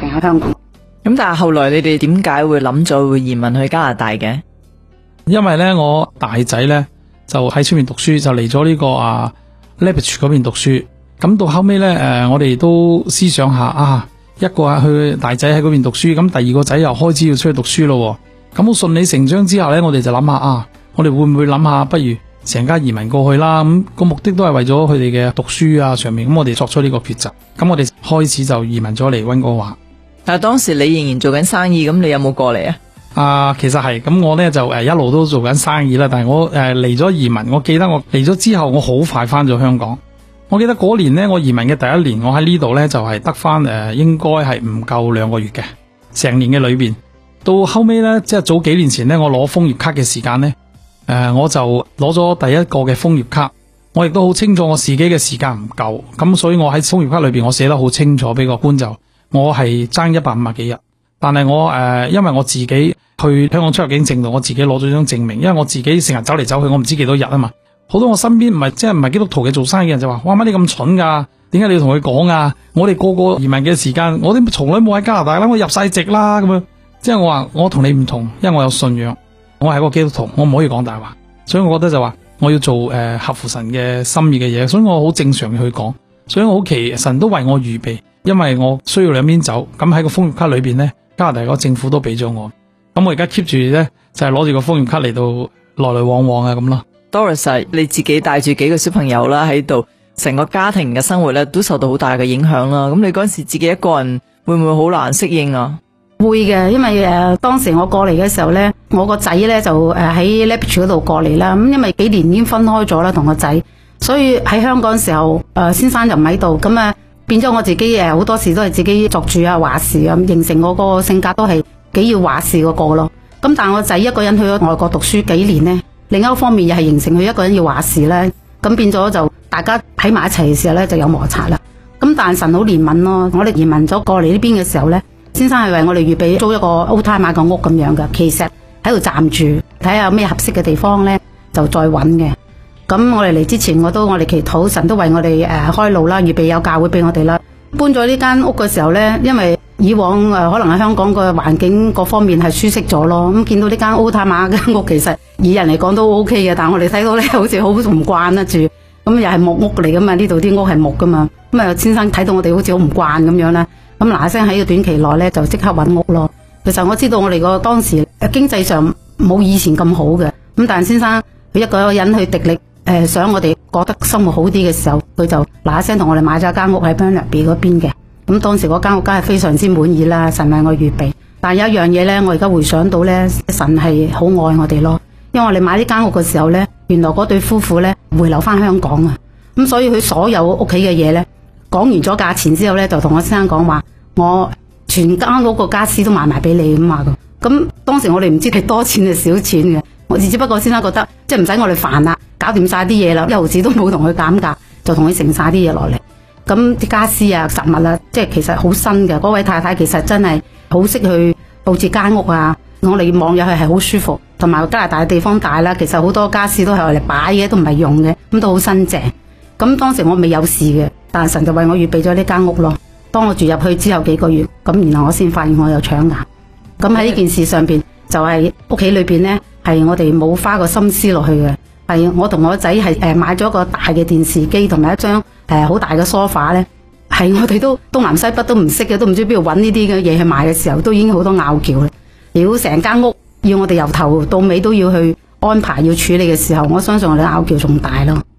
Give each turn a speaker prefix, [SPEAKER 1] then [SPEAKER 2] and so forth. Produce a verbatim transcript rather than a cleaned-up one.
[SPEAKER 1] 定喺香港。
[SPEAKER 2] 咁但係後來你哋點解會諗咗會移民去加拿大嘅？
[SPEAKER 3] 因為咧我大仔咧就喺出面讀書，就嚟咗呢個啊 Lethbridge 嗰邊讀書。咁到後尾咧誒，我哋都思想下啊，一個係去大仔喺嗰邊讀書，咁第二個仔又開始要出去讀書咯。咁好順理成章之後咧，我哋就諗下啊，我哋會唔會諗下不如成家移民過去啦？咁個目的都係為咗佢哋嘅讀書啊上面。咁我哋作出呢個抉擇，咁我哋開始就移民咗嚟溫哥華。
[SPEAKER 2] 但係當時你仍然做緊生意，咁你有冇過嚟啊？
[SPEAKER 3] 啊，其實係咁，我咧就誒一路都做緊生意啦。但係我誒嚟咗移民，我記得我嚟咗之後，我好快翻咗香港。我記得嗰年咧，我移民嘅第一年，我喺呢度咧就係得翻誒，應該係唔夠兩個月嘅，成年嘅裏邊。到後尾咧，即係早幾年前咧，我攞楓葉卡嘅時間咧，誒、呃，我就攞咗第一個嘅楓葉卡。我亦都好清楚我自己嘅時間唔夠，咁所以我喺楓葉卡裏邊，我寫得好清楚俾個官就，我係爭一百五十幾日。但係我誒、呃，因為我自己去香港出入境證度，我自己攞咗張證明，因為我自己成日走嚟走去，我唔知幾多日啊嘛。好多我身邊唔係即係唔係基督徒嘅做生意人就話：哇，乜你咁蠢噶？點解你要同佢講啊？我哋個個移民嘅時間，我哋從來冇喺加拿大啦，我入晒籍啦咁樣。即係我話我同你唔同，因為我有信仰，我係個基督徒，我唔可以講大話。所以我覺得就話我要做誒、呃、合乎神嘅心意嘅嘢，所以我好正常嘅去講。所以我好奇神都為我預備，因為我需要兩邊走。咁喺個楓葉卡裏邊呢，加拿大個政府都俾咗我。咁我而家 keep 住咧就係攞住個楓葉卡嚟到來來往往啊咁咯。
[SPEAKER 2] Doris， 你自己帶住幾個小朋友啦喺度，成個家庭嘅生活咧都受到好大嘅影響啦。咁你嗰陣時自己一個人會唔會好難適應啊？
[SPEAKER 1] 會嘅，因為誒、呃、當時我過嚟嘅時候咧，我個仔咧就誒喺 Lethbridge 嗰度過嚟啦。咁因為幾年已經分開咗啦，同個仔，所以喺香港嘅時候，誒、呃、先生就唔喺度，咁啊變咗我自己誒好多時都係自己作主啊話事啊，形成我個性格都係幾要話事嗰個咯。咁但係我仔一個人去咗外國讀書幾年呢，另一方面又係形成佢一個人要話事咧，咁變咗就大家喺埋一齊嘅時候咧就有摩擦啦。咁但係神好憐憫咯，我哋移民咗過嚟呢邊嘅時候咧，先生係為我哋預備租一個 old time 買個屋咁樣嘅，其實喺度暫住，睇下有咩合適嘅地方咧就再揾嘅。咁我哋嚟之前我都我哋祈禱，神都為我哋誒、呃、開路啦，預備有教會俾我哋啦。搬咗呢間屋嘅時候咧，因為以往誒、呃、可能喺香港個環境各方面係舒適咗咯，咁見到呢間 old time 買嘅屋，其實以人嚟講都 OK 嘅，但係我哋睇到咧好似好唔慣得住，咁又係木屋嚟噶嘛，呢度啲屋係木噶嘛，咁啊先生睇到我哋好似好唔慣咁樣啦。咁嗱嗱聲喺個短期內咧就即刻揾屋咯。其實我知道我哋個當時經濟上冇以前咁好嘅，咁但係先生佢一個人去滴力誒、呃，想我哋覺得生活好啲嘅時候，佢就嗱嗱聲同我哋買咗一間屋喺 Burnaby 嗰邊嘅。咁當時嗰間屋梗係非常之滿意啦，神為我預備。但係有一樣嘢咧，我而家回想到咧，神係好愛我哋咯。因為我哋買呢間屋嘅時候咧，原來嗰對夫婦咧回流翻香港啊，咁所以佢所有屋企嘅嘢咧，講完咗價錢之後咧，就同我先生講話，我全間屋個家私都賣埋俾你咁話噶。咁當時我哋唔知係多錢定少錢嘅，我只不過先生覺得即係唔使我哋煩啦，搞掂晒啲嘢啦，一毫子都冇同佢減價，就同佢剩晒啲嘢落嚟。咁啲家私啊、實物啊，即係其實好新嘅。嗰位太太其實真係好識去佈置間屋啊，我哋望入去係好舒服。同埋加拿大嘅地方大啦，其實好多家私都係我哋擺嘅，都唔係用嘅，咁都好新淨。咁當時我未有事嘅，但係神就為我預備咗呢間屋咯。當我住入去之後幾個月，咁然後我先發現我有腸癌。咁喺呢件事上邊，就係屋企裏邊呢，係我哋冇花個心思落去嘅。係我同我仔係誒買咗個大嘅電視機，同埋一張誒好大嘅梳化咧。係我哋都東南西北都唔識嘅，都唔知邊度揾呢啲嘅嘢去買嘅時候，都已經好多拗撬啦。如果成間屋要我哋由頭到尾都要去安排要處理嘅時候，我相信我哋拗撬仲大咯。